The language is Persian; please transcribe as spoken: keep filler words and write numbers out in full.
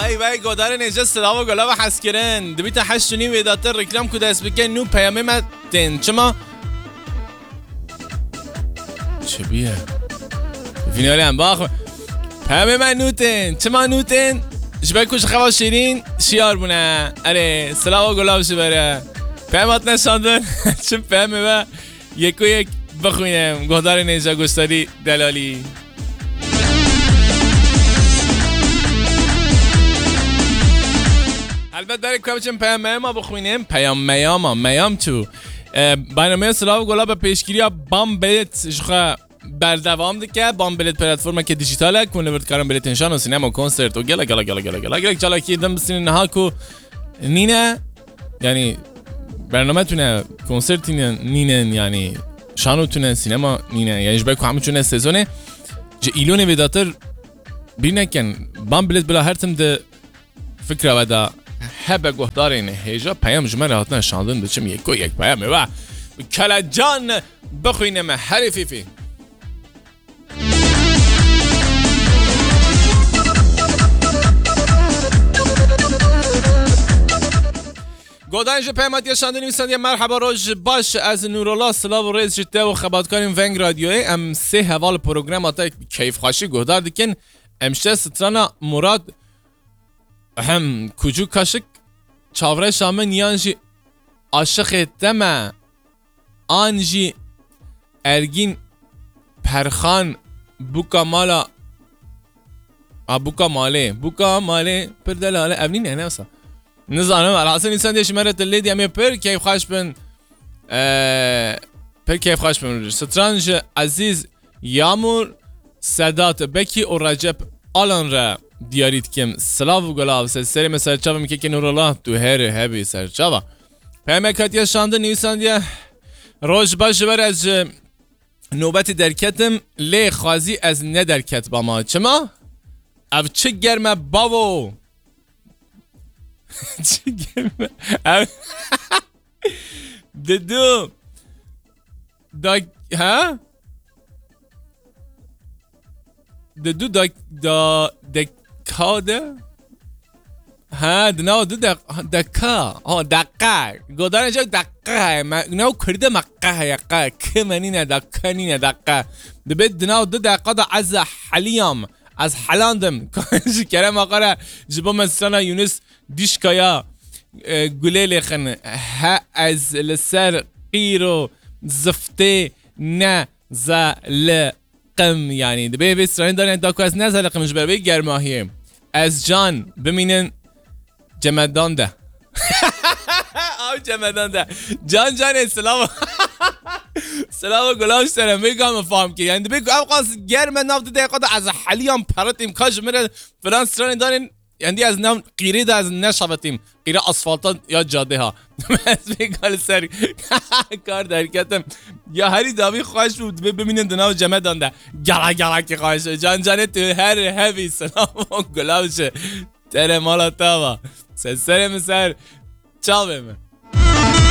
وای وای گودار نیجا سلاو و گلاب حسکرن دبیت هشتونی ویداتر رکلام کده اس بکن نو پیامه ما تن چما چه بیه فینالی هم باخ پیامه من نوتن چما نوتن شبای کش خوا شیرین شیار بونه اره سلاو و گلاب شباره پیامات نشاندن چون پیامه با یکو یک بخوینم گودار نیجا گستاری دلالی البته برای کامچن پیام میام بخوینیم پیام میام میام تو برنامه سلاو گلاب پیشگیری بام بلیت شخه بردوام دیگه بام بلیت پلتفرم که دیجیتاله کنه ورد کارم بلیت نشان و سینما کنسرت و گلا گلا گلا گلا گلا گلا گلا کی دم بسین نها کو نینه یعنی برنامه تونه کنسرت نینه یعنی شانو تونه سینما نینه یعنی جبه کو همچونه سزونه ج ایلون ویداتر بینکن بام بلیت بلا هرتم ده فکر ودا هبه گهدارین هیجا پیام جمعه راحتنا شاندن دچم یکو یک پیامه و کلا جان بخوینم حریفی فی گودانج پیامات شاندن نویسند یه مرحبا روز باش از نورالله سلاو و ریز جته و خباتکاریم ونگ رادیوی ام سه حوال پروگرام آتا کیف خاشی گهدار دیکن امشته سترانا مراد هم کجو کاشک چاوره شامن یانجی عاشق دمه آنجی ارگین پرخان بوکا مالا بوکا ماله بوکا ماله پر دلاله اونین نه اصلا نزانم الحسن انسان دیش مرت لیدی امی پر کیف خاش بن پر کیف خاش بن سترانج عزیز یامور سادات بکی و رجب آلان را دیارید کم سلاو و گلاب سری مثل چاوا میگه که نورالله تو هر هبی سر چاوا پیامه کاتیا شانده نویسندیه روز باش بر از نوبت درکتم لی خوازی از ندرکت با ما چما او چه گرمه باو چه گرمه او ددو دا ها ددو دا دا دکاده ها دناو دو دق دکا ها دقه گودار جا دقه ما ناو کرده مقه یقه که منی نه دکه نی نه دقه دبید دناو دو دقه دا از حلیام از حلاندم کانش کرم آقا جبا مثلا یونس دیشکایا گله لخن ها از لسر قیرو زفته نه زلقم یعنی دبی بیسترانی دارن داکو از نه زلقمش برای گرماهیه از جان بمینن جمدان ده آو جمدان ده جان جان سلام سلام گلاش سرم میگم فهم که یعنی بگو اوقاس گرم نافت دقیقات از حلیام پرتیم کاش میره فلان سرانی دارین یعنی از نام قیره ده از نشوتیم قیره اسفالتا یا جاده ها از میگال سر کار درکتم یا هری داوی خواهش بود ببینن دناو جمدان ده گلا گلا که خواهش جان جانه تو هر هوی سلام گلاش تره مالا تاوا سر سر مسر چال بمه